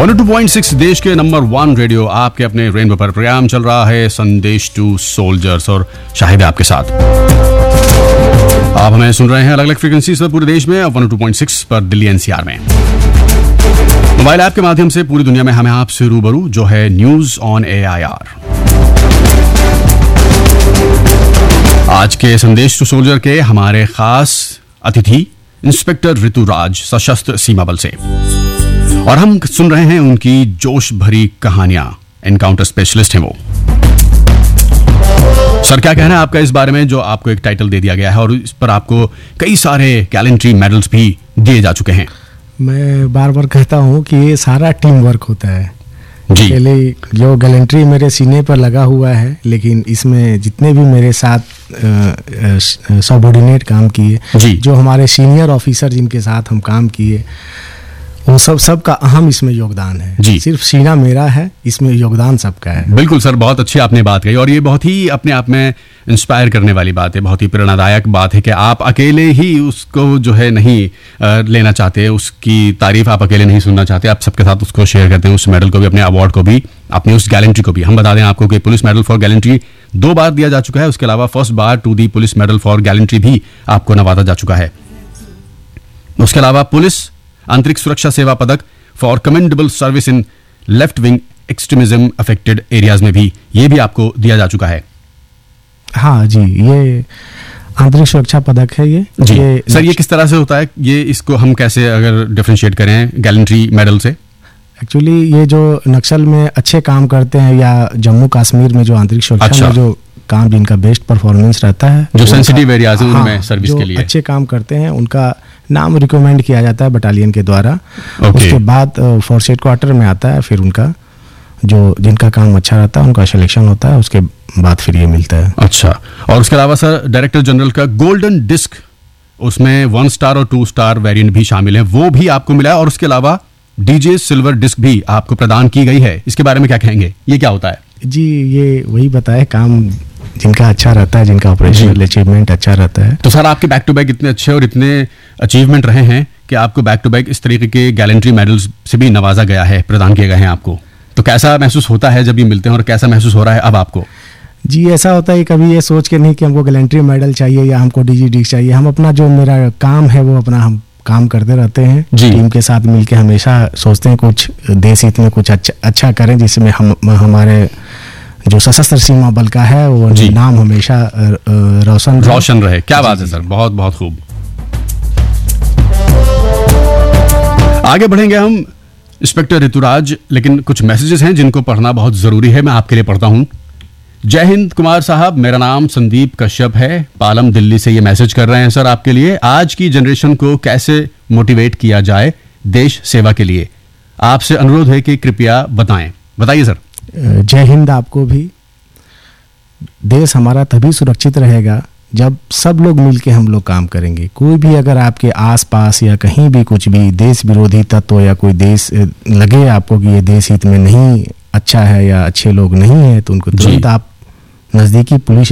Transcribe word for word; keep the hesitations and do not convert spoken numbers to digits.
One O two point six देश के number one radio आपके अपने रेनबो पर प्रोग्राम चल रहा है संदेश टू सोल्जर्स और शाहिद है आपके साथ। आप हमें सुन रहे हैं अलग अलग फ्रीक्वेंसीज पर पूरे देश में, one O two point six पर दिल्ली एनसीआर में, मोबाइल ऐप के माध्यम से पूरी दुनिया में हमें आपसे रूबरू जो है news on A I R. आज के संदेश टू सोल्जर के हमारे खास अतिथि इंस्पेक्टर ऋतुराज सशस्त्र सीमा बल से, और हम सुन रहे हैं उनकी जोश भरी कहानियां। एनकाउंटर स्पेशलिस्ट हैं वो। सर, क्या कहना है आपका इस बारे में जो आपको एक टाइटल दे दिया गया है और इस पर आपको कई सारे गैलेंट्री मेडल्स भी दिए जा चुके हैं? मैं बार बार कहता हूं कि ये सारा टीम वर्क होता है जी। अकेले जो गैलेंट्री मेरे सीने पर लगा हुआ है, लेकिन इसमें जितने भी मेरे साथ सबऑर्डिनेट काम किए, जो हमारे सीनियर ऑफिसर जिनके साथ हम काम किए, वो सब सबका अहम इसमें योगदान है जी। सिर्फ सीना मेरा है, इसमें योगदान सबका है। बिल्कुल सर, बहुत अच्छी आपने बात कही और ये बहुत ही अपने आप में इंस्पायर करने वाली बात है, बहुत ही प्रेरणादायक बात है कि आप अकेले ही उसको जो है नहीं लेना चाहते, उसकी तारीफ आप अकेले नहीं सुनना चाहते, आप सबके साथ उसको शेयर करते हैं, उस मेडल को भी, अपने अवार्ड को भी, अपनी उस गैलेंट्री को भी। हम बता दें आपको कि पुलिस मेडल फॉर गैलेंट्री दो बार दिया जा चुका है, उसके अलावा first bar to the police medal for gallantry भी आपको नवाजा जा चुका है। उसके अलावा पुलिस आंतरिक सुरक्षा सेवा पदक for commendable service in left wing extremism affected areas में भी ये भी आपको दिया जा चुका है। हाँ जी, ये आंतरिक सुरक्षा पदक है ये जी। ये सर, ये किस तरह से होता है? ये इसको हम कैसे अगर डिफरेंशिएट करें गैलेंट्री मेडल से? एक्चुअली ये जो नक्सल में अच्छे काम करते हैं या जम्मू कश्मीर में जो आंतरिक सुरक्षा अच्छा। में जो काम जिनका बेस्ट परफॉर्मेंस रहता है, जो सेंसिटिव एरियाज हैं उनमें सर्विस जो के लिए अच्छे काम करते हैं, उनका नाम रिकमेंड किया जाता है बटालियन के द्वारा। उसके बाद फोर्स हेडक्वार्टर में आता है, फिर उनका जो जिनका काम अच्छा रहता है उनका सिलेक्शन होता है, उसके बाद फिर ये मिलता है। अच्छा, और उसके अलावा सर डायरेक्टर जनरल का गोल्डन डिस्क, उसमें वन स्टार और टू स्टार वेरिएंट भी शामिल है, वो भी आपको मिला है, और उसके अलावा डीजे सिल्वर डिस्क भी आपको प्रदान की गई है। इसके बारे में क्या कहेंगे? ये क्या होता है? जी, ये वही बताए, काम जिनका अच्छा रहता है, जिनका ऑपरेशनल अचीवमेंट अच्छा रहता है। तो सर, आपके बैक टू बैक इतने अच्छे और इतने अचीवमेंट रहे हैं कि आपको बैक टू बैक इस तरीके के गैलेंट्री मेडल्स से भी नवाजा गया है, प्रदान किए गए हैं आपको, तो कैसा महसूस होता है जब ये मिलते हैं और कैसा महसूस हो रहा है अब आपको? जी, ऐसा होता है कभी ये सोच के नहीं कि हमको गैलेंट्री मेडल चाहिए या हमको डीजी डिस्क चाहिए। हम अपना जो मेरा काम है वो अपना हम काम करते रहते हैं, टीम के साथ मिलके हमेशा सोचते हैं कुछ देश हित में कुछ अच्छा अच्छा करें, जिसमें हम हमारे जो सशस्त्र सीमा बल का है वो नाम हमेशा रोशन रोशन रहे। क्या बात है सर, बहुत बहुत खूब। आगे बढ़ेंगे हम इंस्पेक्टर ऋतुराज, लेकिन कुछ मैसेजेस हैं जिनको पढ़ना बहुत जरूरी है, मैं आपके लिए पढ़ता हूं। जय हिंद कुमार साहब, मेरा नाम संदीप कश्यप है, पालम दिल्ली से ये मैसेज कर रहे हैं सर आपके लिए। आज की जनरेशन को कैसे मोटिवेट किया जाए देश सेवा के लिए, आपसे अनुरोध है कि कृपया बताएं। बताइए सर। जय हिंद आपको भी। देश हमारा तभी सुरक्षित रहेगा जब सब लोग मिलके हम लोग काम करेंगे। कोई भी अगर आपके आसपास या कहीं भी कुछ भी देश विरोधी तत्व या कोई देश लगे आपको कि ये देश हित में नहीं अच्छा है या अच्छे लोग नहीं है, तो उनको तुरंत आप नज़दीकी पुलिस